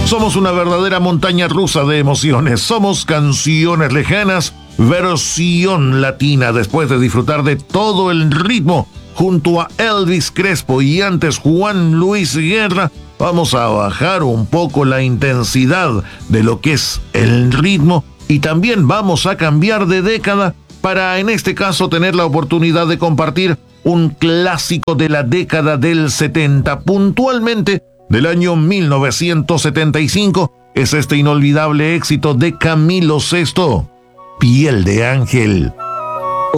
Somos una verdadera montaña rusa de emociones. Somos Canciones Lejanas, versión latina, después de disfrutar de todo el ritmo junto a Elvis Crespo y antes Juan Luis Guerra. Vamos a bajar un poco la intensidad de lo que es el ritmo y también vamos a cambiar de década para, en este caso, tener la oportunidad de compartir un clásico de la década del 70, puntualmente del año 1975, es este inolvidable éxito de Camilo Sesto, Piel de Ángel.